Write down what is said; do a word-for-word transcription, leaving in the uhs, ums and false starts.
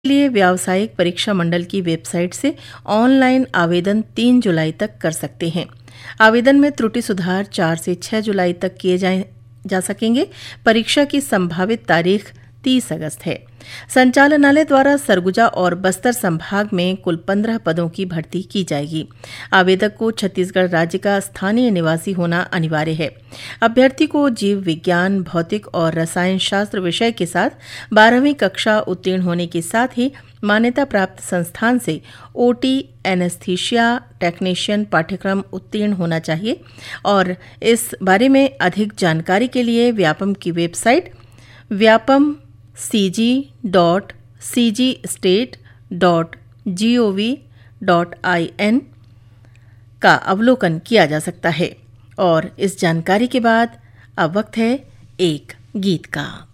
लिए व्यावसायिक परीक्षा मंडल की वेबसाइट से ऑनलाइन आवेदन तीन जुलाई तक कर सकते हैं। आवेदन में त्रुटि सुधार चार से छह जुलाई तक किए जाए जा सकेंगे। परीक्षा की संभावित तारीख तीस अगस्त है। संचालनालय द्वारा सरगुजा और बस्तर संभाग में कुल पंद्रह पदों की भर्ती की जाएगी। आवेदक को छत्तीसगढ़ राज्य का स्थानीय निवासी होना अनिवार्य है। अभ्यर्थी को जीव विज्ञान, भौतिक और रसायन शास्त्र विषय के साथ बारहवीं कक्षा उत्तीर्ण होने के साथ ही मान्यता प्राप्त संस्थान से ओटी, एनेस्थीसिया टेक्नीशियन पाठ्यक्रम उत्तीर्ण होना चाहिए। और इस बारे में अधिक जानकारी के लिए व्यापम की website Vyapam CG dot CG state dot gov dot IN का अवलोकन किया जा सकता है। और इस जानकारी के बाद अब वक्त है एक गीत का।